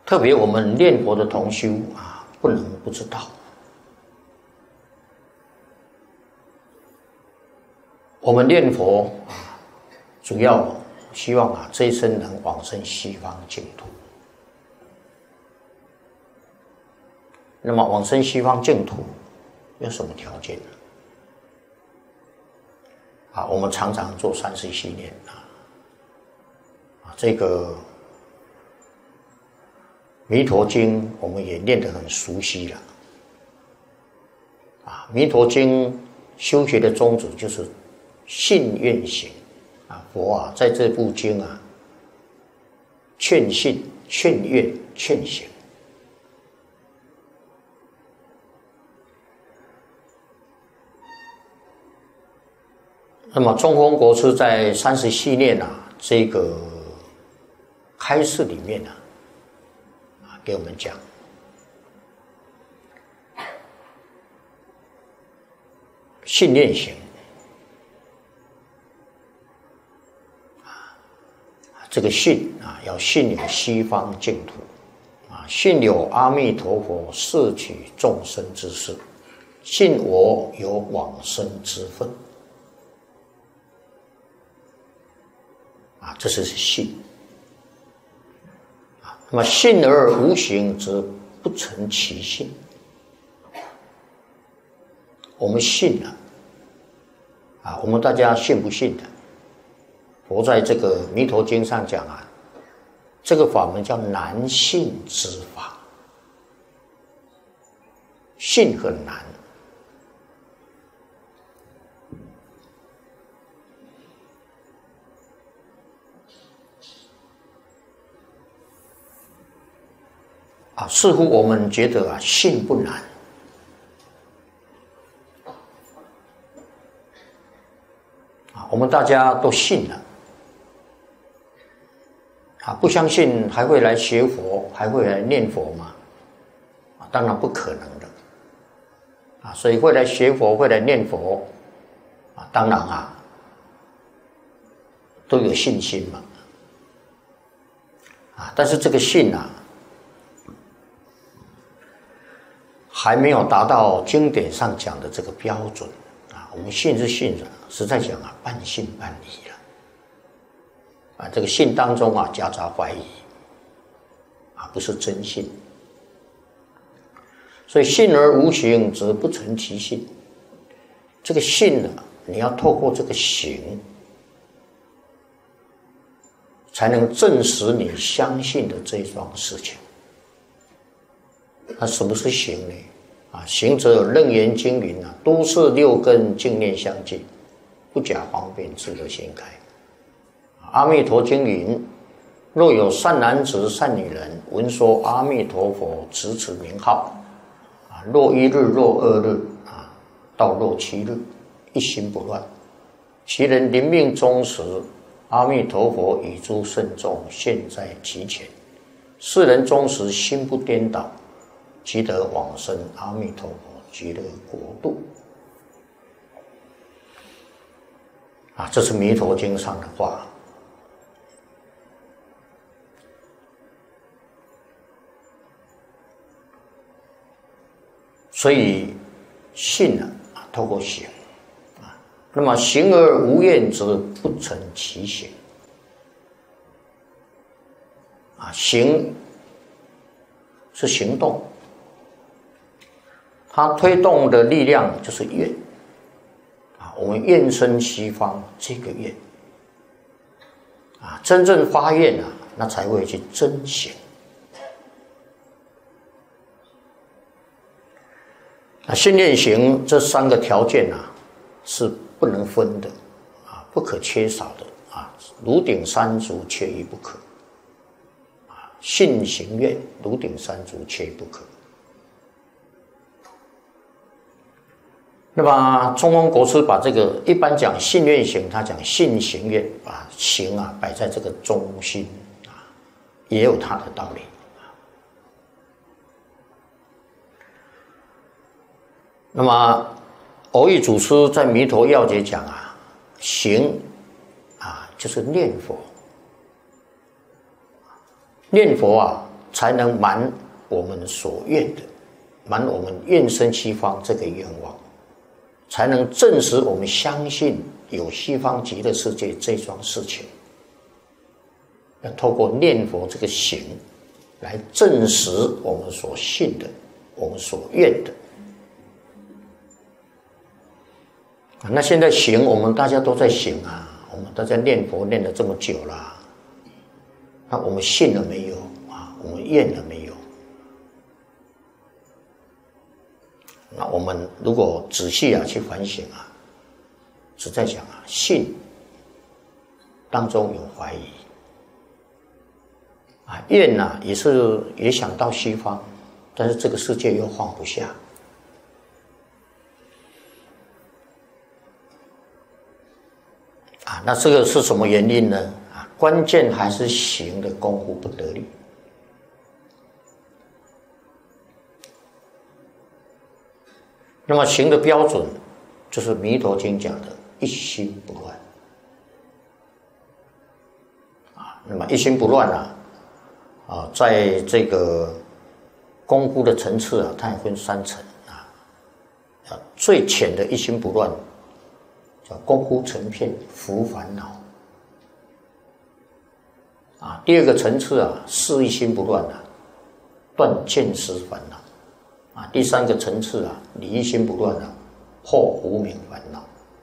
特别我们念佛的同修啊，不能不知道。我们念佛啊，主要希望啊这一生能往生西方净土。那么往生西方净土有什么条件呢？啊，我们常常做30系念这个弥陀经我们也念得很熟悉了。啊，弥陀经修学的宗旨就是信愿行啊，佛啊在这部经啊，劝信、劝愿、劝行。那么中峰国师在30系念这个开示里面给我们讲，信愿行这个信要信有西方净土信有阿弥陀佛摄取众生之事，信我有往生之分这是信那么信而无行，则不成其信。我们信我们大家信不信的？佛在这个弥陀经上讲这个法门叫难信之法，信很难。似乎我们觉得信不难我们大家都信了不相信还会来学佛，还会来念佛吗？当然不可能的所以会来学佛，会来念佛当然都有信心嘛但是这个信还没有达到经典上讲的这个标准我们信是信的，实在讲半信半疑了这个信当中夹杂怀疑不是真信。所以信而无行，则不成其信。这个信你要透过这个行，才能证实你相信的这一桩事情。那什么是行呢？行者有楞严经云都是六根净念相继，不假方便自得心开。阿弥陀经云，若有善男子善女人闻说阿弥陀佛持此名号若1日若2日到若7日，一心不乱，其人临命终时，阿弥陀佛与诸圣众现在其前，世人终时心不颠倒，即得往生阿弥陀佛极乐国度这是弥陀经上的话。所以信透过行那么行而无愿，则不成其行行是行动，它推动的力量就是愿我们愿生西方这个愿真正发愿那才会去真行。信念行这3个条件是不能分的不可缺少的如顶三足，缺一不可信行愿如顶三足，缺一不可。那么中峰国师把这个一般讲信愿行，他讲信行愿，把行摆在这个中心也有他的道理。那么蕅益祖师在弥陀要解讲行就是念佛，念佛才能满我们所愿的，满我们愿生西方这个愿望，才能证实我们相信有西方极乐世界这桩事情。要透过念佛这个行来证实我们所信的，我们所愿的。那现在行，我们大家都在行啊，我们大家念佛念了这么久了，那我们信了没有啊？我们愿了没有？那我们如果仔细去反省啊，是在讲啊，信当中有怀疑啊，愿也想到西方，但是这个世界又放不下。那这个是什么原因呢？关键还是行的功夫不得力。那么行的标准就是《弥陀经》讲的一心不乱。那么一心不乱在这个功夫的层次它也分3层最浅的一心不乱叫功夫成片伏烦恼第二个层次是一心不乱断见思烦恼第3个层次离一心不乱破无明烦恼。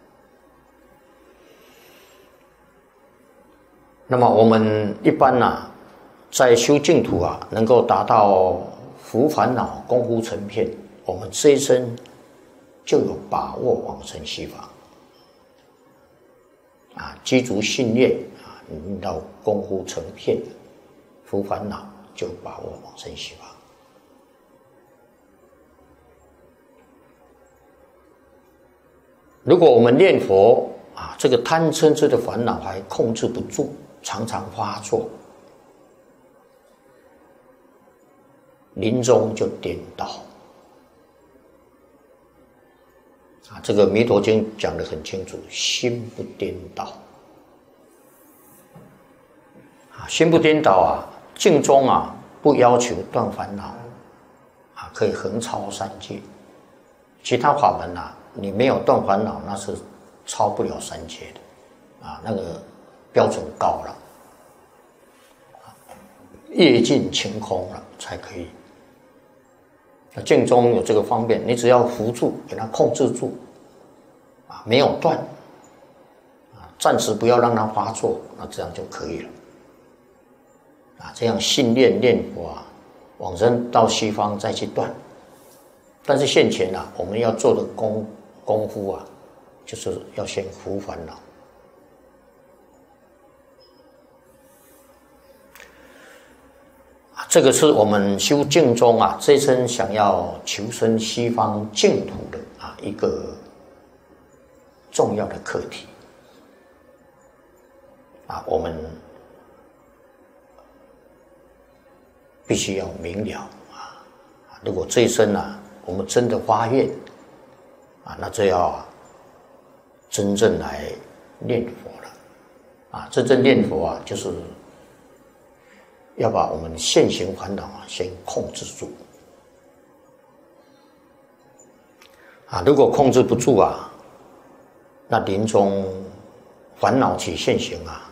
那么我们一般在修净土能够达到伏烦恼功夫成片，我们这一生就有把握往生西方积足信念到功夫成片伏烦恼，就把握往生西方。如果我们念佛这个贪嗔痴的烦恼还控制不住，常常发作，临终就颠倒这个《弥陀经》讲得很清楚，心不颠倒心不颠倒净宗不要求断烦恼可以横超3界，其他法门你没有断烦恼，那是超不了3界的那个标准高了，业尽晴空了才可以。净宗有这个方便，你只要扶住，给它控制住没有断暂时不要让它发作，那这样就可以了这样信念念佛往生到西方再去断。但是现前我们要做的功夫就是要先伏烦恼这个是我们修净宗这一生想要求生西方净土的一个重要的课题我们必须要明了如果这一生我们真的发愿那就要真正来念佛了真正念佛就是要把我们现行烦恼先控制住如果控制不住那临终烦恼起现行